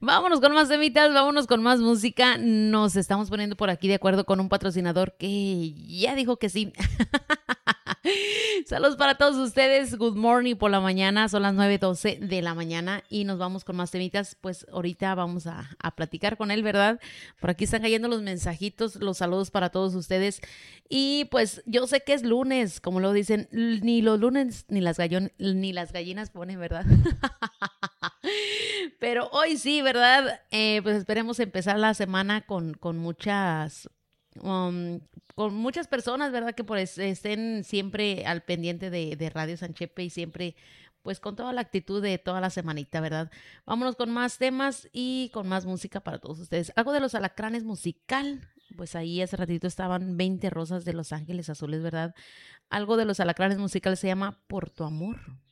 Vámonos con más temitas, vámonos con más música. Nos estamos poniendo por aquí de acuerdo con un patrocinador que ya dijo que sí. Saludos para todos ustedes. Good morning por la mañana. Son las 9:12 de la mañana y nos vamos con más temitas. Pues ahorita vamos a platicar con él, ¿verdad? Por aquí están cayendo los mensajitos, los saludos para todos ustedes. Y pues yo sé que es lunes, como lo dicen, ni los lunes ni las gallinas ponen, ¿verdad? Pero hoy sí, ¿verdad? Pues esperemos empezar la semana con um, con muchas personas, ¿verdad? Que pues estén siempre al pendiente de Radio Sanchepe y siempre pues con toda la actitud de toda la semanita, ¿verdad? Vámonos con más temas y con más música para todos ustedes. Algo de los Alacranes musical. Pues ahí hace ratito estaban 20 rosas de Los Ángeles Azules, ¿verdad? Algo de los Alacranes musical se llama Por tu amor.